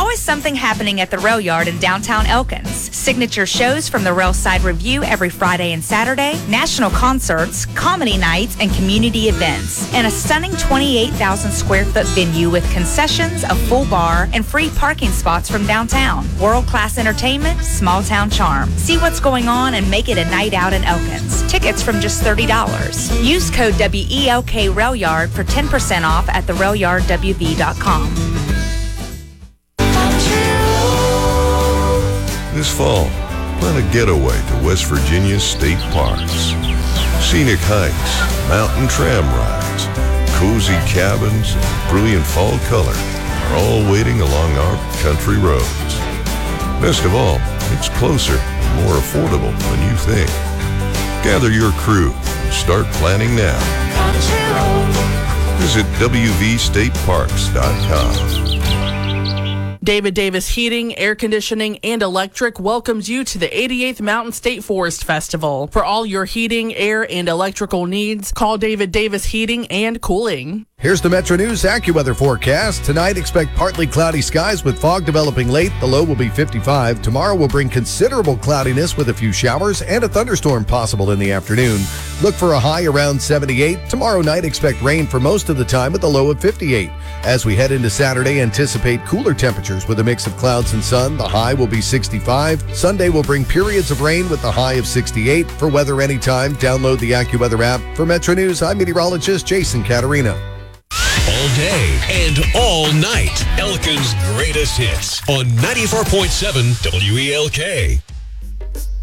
always something happening at the Rail Yard in downtown Elkins. Signature shows from the Rail Side Review every Friday and Saturday, national concerts, comedy nights, and community events. And a stunning 28,000 square foot venue with concessions, a full bar, and free parking spots from downtown. World-class entertainment, small town charm. See what's going on and make it a night out in Elkins. Tickets from just $30. Use code WELK Rail Yard for 10% off at therailyardwv.com. This fall, plan a getaway to West Virginia's state parks. Scenic hikes, mountain tram rides, cozy cabins, and brilliant fall color are all waiting along our country roads. Best of all, it's closer and more affordable than you think. Gather your crew and start planning now. Visit WVStateParks.com. David Davis Heating, Air Conditioning, and Electric welcomes you to the 88th Mountain State Forest Festival. For all your heating, air, and electrical needs, call David Davis Heating and Cooling. Here's the Metro News AccuWeather forecast. Tonight, expect partly cloudy skies with fog developing late. The low will be 55. Tomorrow will bring considerable cloudiness with a few showers and a thunderstorm possible in the afternoon. Look for a high around 78. Tomorrow night, expect rain for most of the time with a low of 58. As we head into Saturday, anticipate cooler temperatures with a mix of clouds and sun. The high will be 65. Sunday will bring periods of rain with the high of 68. For weather anytime, download the AccuWeather app. For Metro News, I'm meteorologist Jason Caterina. All day and all night. Elkins' greatest hits on 94.7 WELK.